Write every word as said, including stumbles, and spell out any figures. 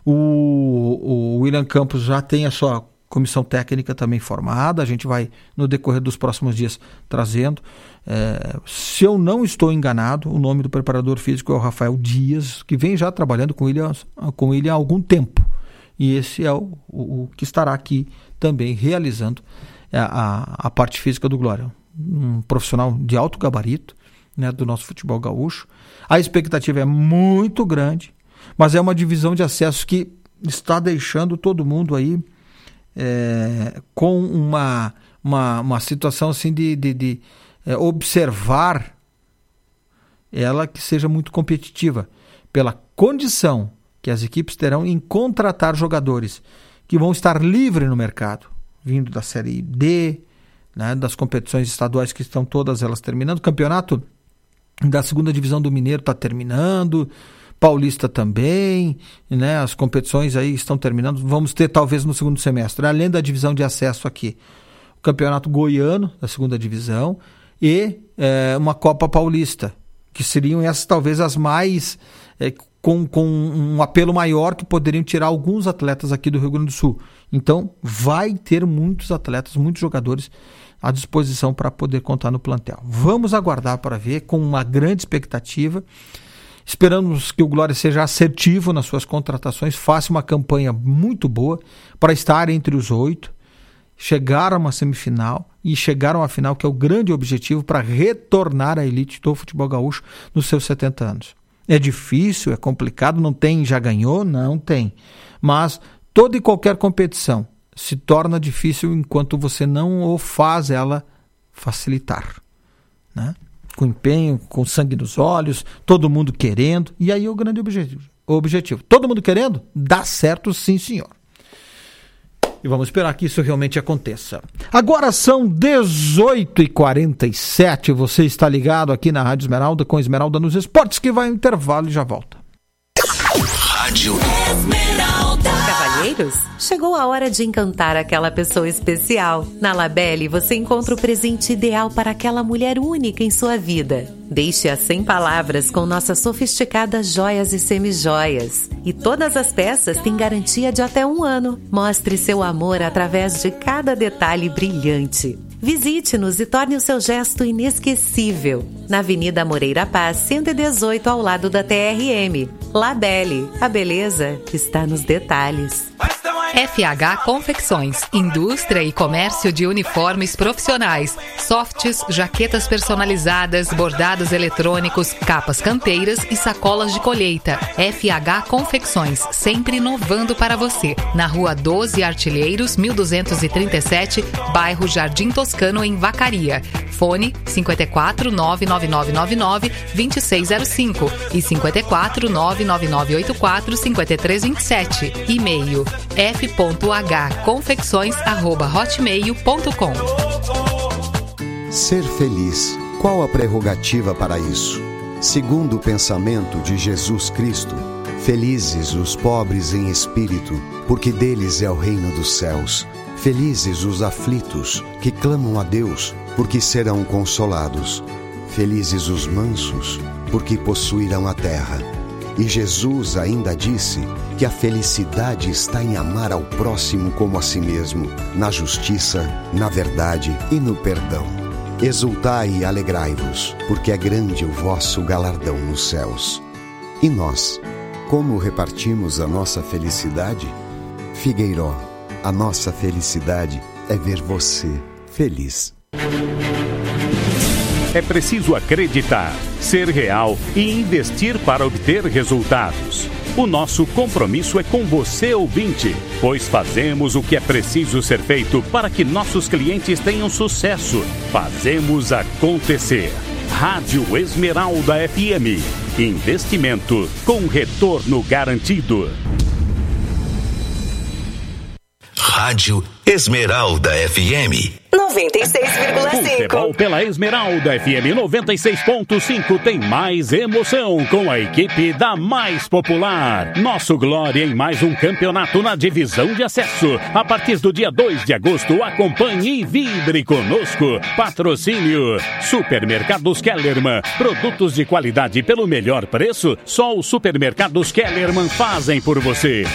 O, o William Campos já tem a sua comissão técnica também formada, a gente vai no decorrer dos próximos dias trazendo. É, se eu não estou enganado, o nome do preparador físico é o Rafael Dias, que vem já trabalhando com ele, com ele há algum tempo, e esse é o, o, o que estará aqui também realizando a, a, a parte física do Glória, um profissional de alto gabarito, né, do nosso futebol gaúcho. A expectativa é muito grande, mas é uma divisão de acesso que está deixando todo mundo aí é, com uma, uma, uma situação assim de, de, de é, observar ela que seja muito competitiva, pela condição que as equipes terão em contratar jogadores que vão estar livres no mercado, vindo da Série D, né, das competições estaduais que estão todas elas terminando. O campeonato da segunda divisão do Mineiro está terminando, Paulista também, né, as competições aí estão terminando. Vamos ter talvez no segundo semestre, além da divisão de acesso aqui, o campeonato goiano da segunda divisão e é, uma Copa Paulista, que seriam essas talvez as mais é, com, com um apelo maior, que poderiam tirar alguns atletas aqui do Rio Grande do Sul. Então vai ter muitos atletas, muitos jogadores à disposição para poder contar no plantel. Vamos aguardar para ver, com uma grande expectativa. Esperamos que o Glória seja assertivo nas suas contratações, faça uma campanha muito boa para estar entre os oito, chegar a uma semifinal e chegar a uma final, que é o grande objetivo para retornar à elite do futebol gaúcho nos seus setenta anos. É difícil, é complicado, não tem, já ganhou? Não tem. Mas toda e qualquer competição se torna difícil enquanto você não o faz ela facilitar, né? Com empenho, com sangue nos olhos, todo mundo querendo, e aí é o grande objetivo. O objetivo. Todo mundo querendo? Dá certo, sim, senhor. E vamos esperar que isso realmente aconteça. Agora são dezoito e quarenta e sete, você está ligado aqui na Rádio Esmeralda, com Esmeralda nos Esportes, que vai ao intervalo e já volta. Rádio Esmeralda. Cavalheiros, chegou a hora de encantar aquela pessoa especial. Na Labelle você encontra o presente ideal para aquela mulher única em sua vida. Deixe-a sem palavras com nossas sofisticadas joias e semijoias. E todas as peças têm garantia de até um ano. Mostre seu amor através de cada detalhe brilhante. Visite-nos e torne o seu gesto inesquecível. Na Avenida Moreira Paz, cento e dezoito, ao lado da T R M. Labelle, a beleza está nos detalhes. F H Confecções, indústria e comércio de uniformes profissionais, softs, jaquetas personalizadas, bordados eletrônicos, capas canteiras e sacolas de colheita. F H Confecções, sempre inovando para você. Na Rua doze Artilheiros, mil duzentos e trinta e sete, bairro Jardim Toscano, em Vacaria. Fone cinco quatro nove nove nove nove nove dois seis zero cinco e cinco quatro nove nove nove oito quatro cinco três dois sete. E-mail f ponto h confecções arroba hotmail ponto com. Ser feliz, qual a prerrogativa para isso? Segundo o pensamento de Jesus Cristo, felizes os pobres em espírito, porque deles é o reino dos céus. Felizes os aflitos, que clamam a Deus, porque serão consolados. Felizes os mansos, porque possuirão a terra. E Jesus ainda disse que a felicidade está em amar ao próximo como a si mesmo, na justiça, na verdade e no perdão. Exultai e alegrai-vos, porque é grande o vosso galardão nos céus. E nós, como repartimos a nossa felicidade? Figueiró, a nossa felicidade é ver você feliz. É preciso acreditar, ser real e investir para obter resultados. O nosso compromisso é com você, ouvinte, pois fazemos o que é preciso ser feito para que nossos clientes tenham sucesso. Fazemos acontecer. Rádio Esmeralda F M. Investimento com retorno garantido. Rádio Esmeralda F M. noventa e seis vírgula cinco. Futebol pela Esmeralda F M noventa e seis ponto cinco tem mais emoção com a equipe da mais popular. Nosso Glória em mais um campeonato na divisão de acesso. A partir do dia dois de agosto, acompanhe e vibre conosco. Patrocínio Supermercados Kellerman. Produtos de qualidade pelo melhor preço, só os Supermercados Kellerman fazem por você.